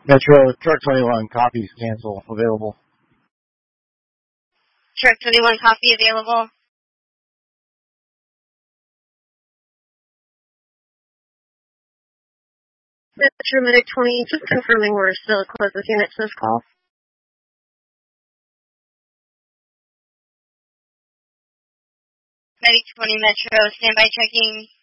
Metro, Truck 21, copies, cancel, available. Truck 21, copy, available. Metro Medic 20, just confirming we're still a closest unit to this call. Medic 20 Metro, standby checking.